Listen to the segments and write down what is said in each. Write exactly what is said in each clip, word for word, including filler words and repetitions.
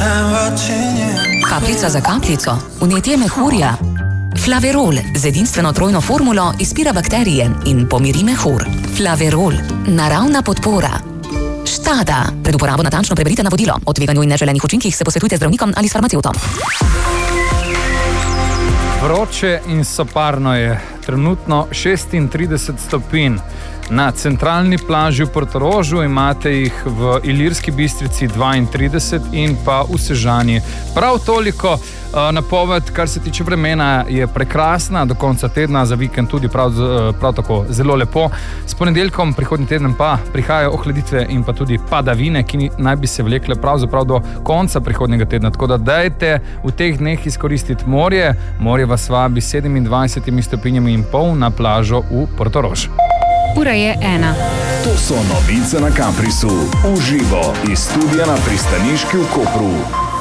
Kapljica za kapljico, vnetje mehurja. Flaverol z edinstveno trojno formulo izpira bakterije in pomiri mehur. Flaverol, naravna podpora. Štada. Pred uporabo natančno preberite navodilo. O tveganju in neželenih učinkih se posvetujte z zdravnikom ali s farmacevtom. Vroče in soparno je. Trenutno šestintrideset stopinj. Na centralni plaži v Portorožu imate jih v Ilirski Bistrici dvaintrideset in pa v Sežani prav toliko. Napoved, kar se tiče vremena, je prekrasna, do konca tedna, za vikend tudi prav, prav tako zelo lepo. S ponedeljkom prihodnji teden pa prihajajo ohladitve in pa tudi padavine, ki naj bi se vlekle pravzaprav do konca prihodnjega tedna. Tako da dajte v teh dneh izkoristiti morje. Morje vas vabi sedemindvajsetimi stopinjami in pol na plažo v Portorož. Ura je ena. To so novice na Caprisu. Uživo iz studia na pristaniški v Kopru.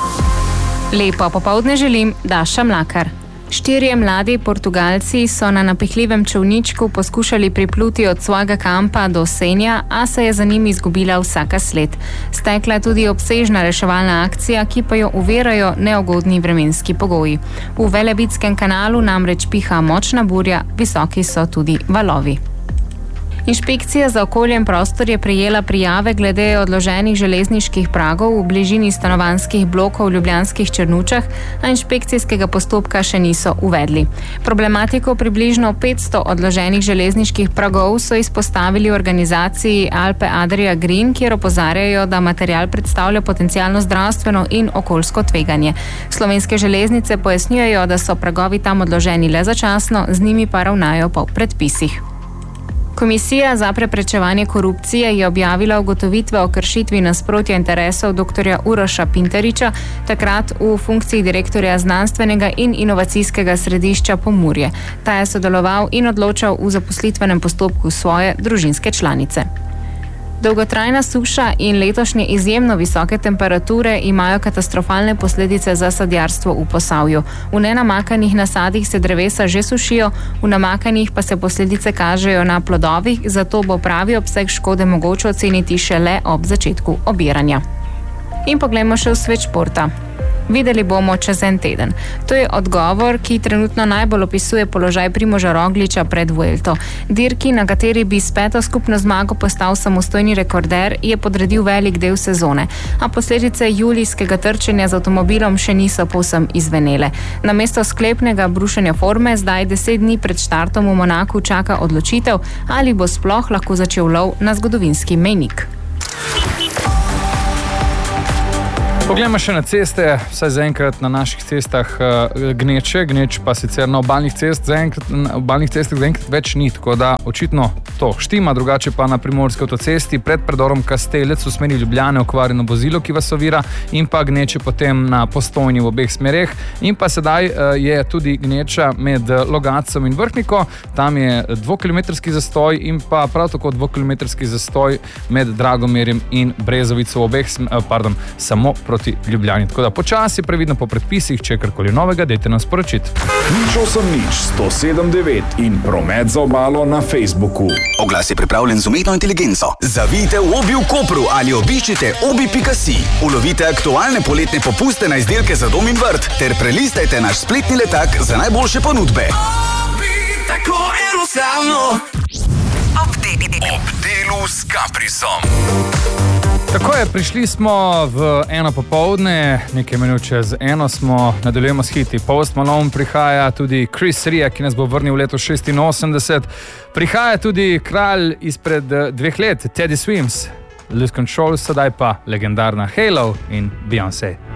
Lepo popoldne želim, Daša Mlakar. Štirje mladi Portugalci so na napihljivem čolničku poskušali pripluti od svojega kampa do Senja, a se je za njimi izgubila vsaka sled. Stekla je tudi obsežna reševalna akcija, ki pa jo uvirajo neugodni vremenski pogoji. V Velebitskem kanalu namreč piha močna burja, visoki so tudi valovi. Inšpekcija za okolje in prostor je prejela prijave glede odloženih železniških pragov v bližini stanovanjskih blokov v ljubljanskih Črnučah, a inšpekcijskega postopka še niso uvedli. Problematiko približno petsto odloženih železniških pragov so izpostavili v organizaciji Alpe Adria Green, kjer opozarjajo, da material predstavlja potencialno zdravstveno in okoljsko tveganje. Slovenske železnice pojasnjujejo, da so pragovi tam odloženi le začasno, z njimi pa ravnajo po predpisih. Komisija za preprečevanje korupcije je objavila ugotovitve o kršitvi nasprotja interesov doktorja Uroša Pinteriča, takrat v funkciji direktorja znanstvenega in inovacijskega središča Pomurje. Ta je sodeloval in odločal v zaposlitvenem postopku svoje družinske članice. Dolgotrajna suša in letošnje izjemno visoke temperature imajo katastrofalne posledice za sadjarstvo v Posavju. V nenamakanih nasadih se drevesa že sušijo, v namakanih pa se posledice kažejo na plodovih, zato bo pravi obseg škode mogoče oceniti šele ob začetku obiranja. In poglejmo še v svet športa. Videli bomo čez en teden. To je odgovor, ki trenutno najbolj opisuje položaj Primoža Rogliča pred Vuelto. Dirki, na kateri bi s peto skupno zmago postal samostojni rekorder, je podredil velik del sezone, a posledice julijskega trčenja z avtomobilom še niso povsem izvenele. Namesto sklepnega brušenja forme zdaj deset dni pred štartom v Monaku čaka odločitev, ali bo sploh lahko začel lov na zgodovinski mejnik. Poglejmo še na ceste, vsaj zaenkrat na naših cestah gneče, gneč pa sicer na obalnih cest, zaenkrat, na obalnih cestah zaenkrat več ni, tako da očitno to štima, drugače pa na primorski avtocesti pred predorom Kastelec v smeri Ljubljane okvarjeno vozilo, ki vas ovira, in pa gneče potem na Postojni v obeh smereh, in pa sedaj je tudi gneča med Logacom in Vrhniko, tam je dvokilometrski zastoj in pa prav tako dvokilometrski zastoj med Dragomerjem in Brezovico v obeh, pardon, samo proti Ljubljani. Tako da počasi, previdno po predpisih, če je karkoli novega, dajte nam sporočiti. Nič osem nič, sto sedem devet in promet za obalo na Facebooku. Oglas je pripravljen z umetno inteligenco. Zavijte v Obi v Kopru ali obiščite obi pika si. Ulovite aktualne poletne popuste na izdelke za dom in vrt ter prelistajte naš spletni letak za najboljše ponudbe. Obi, tako enostavno. Ob delu s Caprisom. Tako je, prišli smo v eno popoldne, nekaj minut čez eno smo, nadaljujemo s hiti. Post Malone prihaja, tudi Chris Ria, ki nas bo vrnil v leto šestinosemdeset. Prihaja tudi kralj izpred dveh let, Teddy Swims, Lose Control, sedaj pa legendarna Halo in Beyoncé.